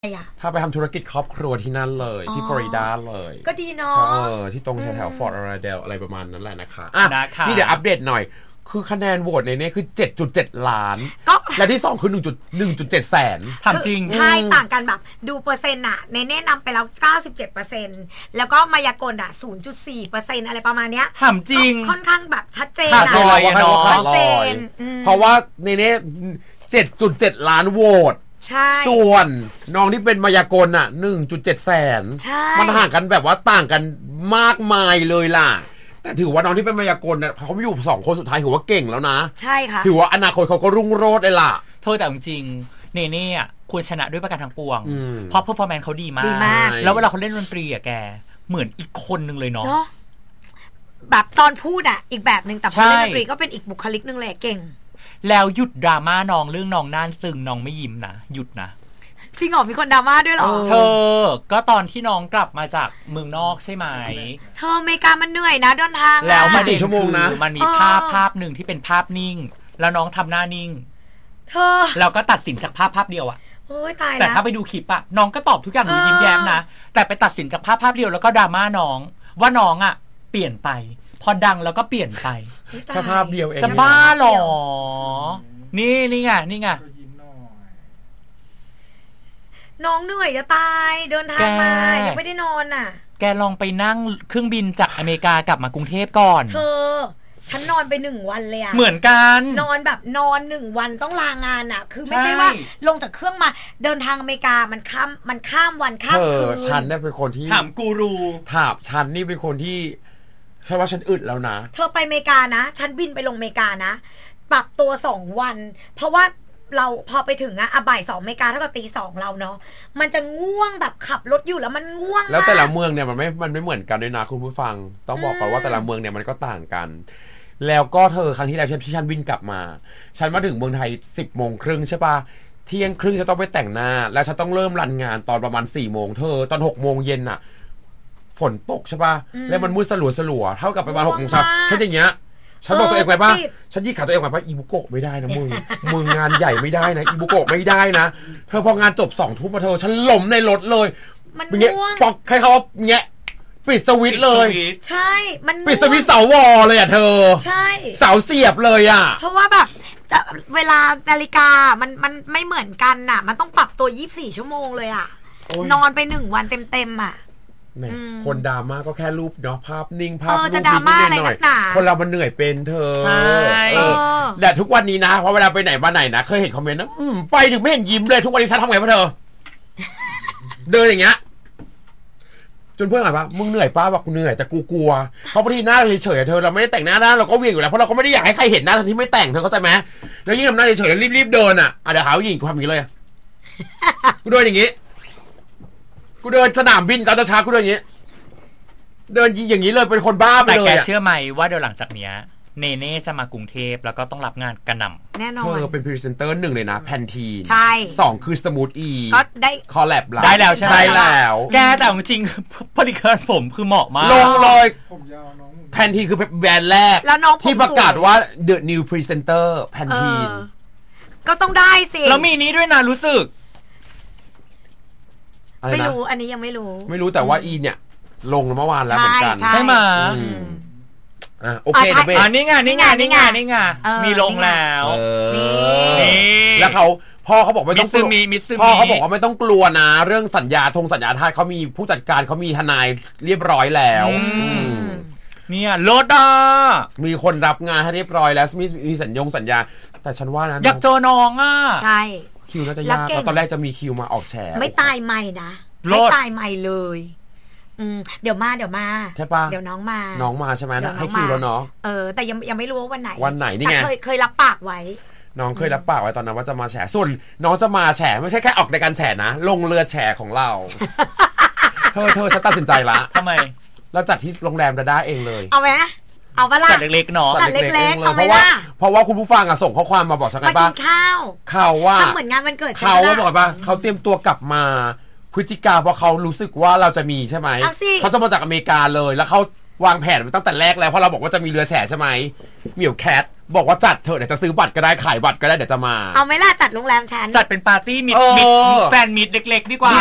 ถ้าไปทำธุรกิจครอบครัวที่นั่นเลยที่ฟลอริดาเลยก็ดีเนาะที่ตรงแถวฟอร์ตลอราเดลอะไรประมาณนั้นแหละนะคะนี่เดี๋ยวอัปเดตหน่อยคือคะแนนโหวตในนี้คือ 7.7 ล้านและที่2คือ 1.7 แสนถามจริงใช่ต่างกันแบบดูเปอร์เซ็นต์อะในแนะนำไปแล้ว 97% แล้วก็มายากลอะ 0.4% อะไรประมาณเนี้ยถามจริงค่อนข้างแบบชัดเจนนะชัดเจนเพราะว่าในนี้ 7.7 ล้านโหวตส่วนน้องที่เป็นมายากลอ่ะ 1.7 แสนมันห่างกันแบบว่าต่างกันมากมายเลยล่ะแต่ถือว่าน้องที่เป็นมายากลเนี่ยเขาอยู่2คนสุดท้ายถือว่าเก่งแล้วนะใช่ค่ะถือว่าอนาคตเขาก็รุ่งโรจน์เลยล่ะเธอแต่จริงเนเน่อ่ะควรชนะด้วยประการทั้งปวงเพราะเพอร์ฟอร์แมนซ์เขาดีมากแล้วเวลาเขาเล่นดนตรีอ่ะแกเหมือนอีกคนนึงเลยเนาะแบบตอนพูดอ่ะอีกแบบนึงแต่พอเล่นดนตรีก็เป็นอีกบุคลิกนึงเลยเก่งแล้วหยุดดราม่าน้องเรื่องน้องน่านซึงน้องไม่ยิ้มนะหยุดนะจริงเหรอมีคนดราม่าด้วยเหรอเธอก็ตอนที่น้องกลับมาจากเมืองนอกใช่ไหมเธออเมริกามันเหนื่อยนะเดินทางแล้วมา4 ชั่วโมงนะมันมีภาพหนึ่งที่เป็นภาพนิ่งแล้วน้องทำหน้านิ่งเธอเราก็ตัดสินจากภาพเดียวอะโอ้ยตายแล้วแต่ถ้าไปดูคลิปอะน้องก็ตอบทุกอย่างดูยิ้มแย้มนะแต่ไปตัดสินจากภาพเดียวแล้วก็ดราม่าน้องว่าน้องอะเปลี่ยนไปพอดังแล้วก็เปลี่ยนไปแค่ภาพเดียวเองจะบ้าหรอนี่ไงน้องเหนื่อยจะตายเดินทางมายังไม่ได้นอนอ่ะแกลองไปนั่งเครื่องบินจากอเมริกากลับมากรุงเทพก่อนเธอฉันนอนไป1 วันเลยอ่ะเหมือนกันนอนแบบนอน1 วันต้องลางานอ่ะคือไม่ใช่ว่าลงจากเครื่องมาเดินทางอเมริกามันข้ามวันข้ามคืนฉันได้เป็นคนที่ถามกูรูถามฉันนี่เป็นคนที่ใช่ว่าฉันอึดแล้วนะเธอไปอเมริกานะฉันบินไปลงอเมริกานะปรับตัว2 วันเพราะว่าเราพอไปถึงอะบ่าย2อเมริกาเท่ากับตี 2เราเนาะมันจะง่วงแบบขับรถอยู่แล้วมันง่วงแล้วแต่ละเมืองเนี่ยมันไม่เหมือนกันด้วยนะคุณผู้ฟังต้องบอกก่อนว่าแต่ละเมืองเนี่ยมันก็ต่างกันแล้วก็เธอครั้งที่แล้วฉันบินกลับมาฉันมาถึงเมืองไทย10:30ใช่ปะเที่ยงครึ่งฉันต้องไปแต่งหน้าแล้วฉันต้องเริ่มรันงานตอนประมาณ4 โมงเธอตอน6 โมงเย็นอะฝนตกใช่ปะแล้วมันมืดสลัวเท่ากับประมาณ6 โมงเช้าฉันอย่างเงี้ยฉันบอกตัวเองไปป่ะฉันยี่ขาตัวเองไปป่ะอีบุโกะไม่ได้นะมึงงานใหญ่ไม่ได้นะอีบุโกะไม่ได้นะเธอพองานจบ2 ทุ่มมาเธอฉันล้มในรถเลยมันง่วงปอกใครเขาว่าเงี้ยปิดสวิตช์เลยใช่มันปิดสวิตช์เสาวอเลยอ่ะเธอใช่เสาเสียบเลยอ่ะเพราะว่าแบบเวลานาฬิกามันไม่เหมือนกันน่ะมันต้องปรับตัว24 ชั่วโมงเลยอ่ะนอนไป1 วันเต็มอ่ะคนดราม่าก็แค่รูปเนาะภาพนิ่งภาพรูปจะดราม่าอะไรนักหนาคนเรามันเหนื่อยเป็นเธอแต่ทุกวันนี้นะเพราะเวลาไปไหนมาไหนนะเคยเห็นคอมเมนต์นะไปถึงไม่เห็นยิ้มเลยทุกวันนี้ฉันทำไงวะเธอเดินอย่างเงี้ยจนเพื่อนบอกว่ามึงเหนื่อยป้าบอกกูเหนื่อยแต่กูกลัวเพราะบางทีหน้าเฉยๆเธอเราไม่ได้แต่งหน้าเราก็เวียงอยู่แล้วเพราะเราก็ไม่ได้อยากให้ใครเห็นหน้าทันที่ไม่แต่งเธอเข้าใจไหมแล้วยิ่งทำหน้าเฉยๆรีบๆเดินอ่ะเดี๋ยวหาผู้หญิงกูทำอย่างนี้เลยกูเดินอย่างงี้กูเดินสนามบินตอนเช้ากูเดินอย่างงี้เดินอย่างนี้เลยเป็นคนบ้าไปเลยแต่แกเชื่อไหมว่าเดี๋ยวหลังจากเนี้ยเนเน่จะมากรุงเทพแล้วก็ต้องรับงานกระหน่ำแน่นอนเธอเป็นพรีเซนเตอร์1เลยนะแพนทีนใช่ 2คือสมูทอีก็ได้คอลแลบได้แล้วใช่ไหมได้แล้วแกแต่จริงๆผลิตภัณฑ์ผมคือเหมาะมากลงเลยแพนทีนคือแบรนด์แรกที่ประกาศว่า The New Presenter แพนทีนก็ต้องได้สิแล้วมีนี้ด้วยนะรู้สึกไม่รู้อันนี้ยังไม่รู้แต่ว่าอีเนี่ยลงเมื่อวานแล้วเหมือนกันใช่ไหมโอเคนะเบนี่ไงมีลงแล้วนี่แล้วพ่อเขาบอกไม่ต้องกลัวพ่อเขาบอกว่าไม่ต้องกลัวนะเรื่องสัญญาทาสเขามีผู้จัดการเขามีทนายเรียบร้อยแล้วเนี่ยโลดมีคนรับงานให้เรียบร้อยแล้วมีสัญญาแต่ฉันว่านะอยากเจอน้องอ่ะใช่คิวน่าจะยากตอนแรกจะมีคิวมาออกแฉไม่ตายใหม่นะไม่ตายใหม่เลยเดี๋ยวมาใช่ปะเดี๋ยวน้องมาใช่ไหมให้คิวแล้วเนาะแต่ยังไม่รู้ว่าวันไหนนี่ไงเคยรับปากไว้น้องเคยรับปากไว้ตอนนั้นว่าจะมาแฉส่วนน้องจะมาแฉไม่ใช่แค่ออกในการแฉนะลงเรือแฉของเราเธอฉันตัดสินใจละทำไมเราจัดที่โรงแรมได้เองเลยเอาไหมเอาปะล่ะจัดเล็กๆเนาะจัดเล็กๆเอาไหมล่ะเพราะว่าคุณผู้ฟังส่งข้อความมาบอกฉันกันป่ะมากินข้าวว่าทำเหมือนงานวันเกิดเขาบอกป่ะเขาเตรียมตัวกลับมาพฤศจิกาเพราะเขารู้สึกว่าเราจะมีใช่ไหมเขาจะมาจากอเมริกาเลยแล้วเขาวางแผนไว้ตั้งแต่แรกแล้วเพราะเราบอกว่าจะมีเรือแฉใช่ไหมเหมียวแคทบอกว่าจัดเถอะเดี๋ยวจะซื้อบัตรก็ได้ขายบัตรก็ได้เดี๋ยวจะมาเอาไหมล่ะจัดโรงแรมฉันจัดเป็นปาร์ตี้มิดแฟนมิดเล็กๆดีกว่า